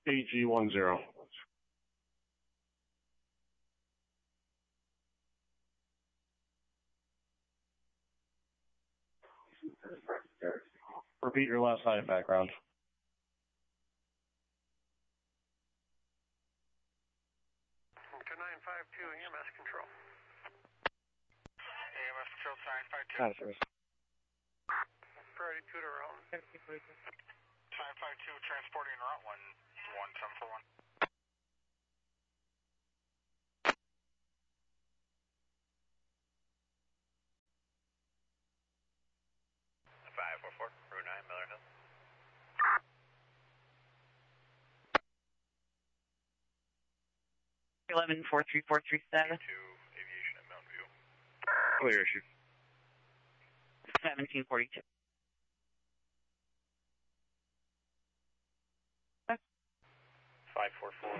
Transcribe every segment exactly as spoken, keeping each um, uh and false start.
A G one zero. Repeat your last high background. two nine five two E M S control. E M S control, nine five two. Transfers. Priority two to route. nine five two transporting route one one seven four one. five four four, Route nine, Miller Hill. eleven four three four three seven. two Aviation at Mountain View. Clear issue. seventeen forty-two. five four four.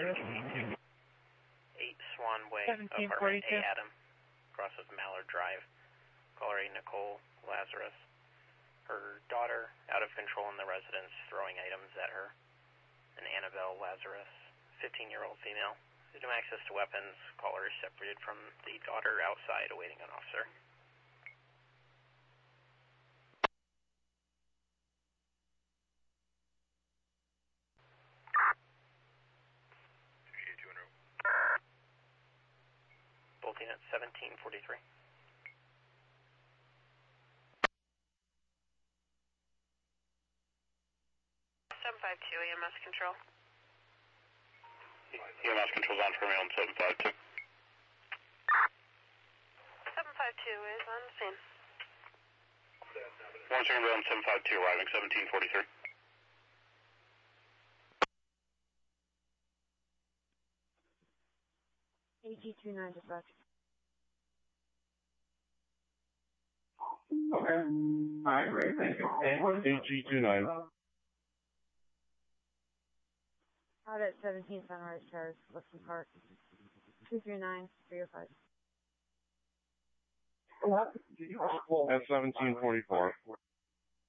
eight Swan Way, seventeen apartment forty-two. A Adam, crosses Mallard Drive. Caller A Nicole Lazarus. Her daughter out of control in the residence, throwing items at her. And Annabelle Lazarus, fifteen-year-old female. Due to access to weapons, caller is separated from the daughter outside awaiting an officer. Bolting at seventeen forty-three. seven five two E M S control. E M S control's on for me on seven five two. seven five two is on the scene. one zero on seven five two, arriving seventeen forty-three. A G two nine dispatch. A G two nine. Out at seventeen Sunrise Terrace, Weston Park. two three nine, three oh five. At seventeen forty-four.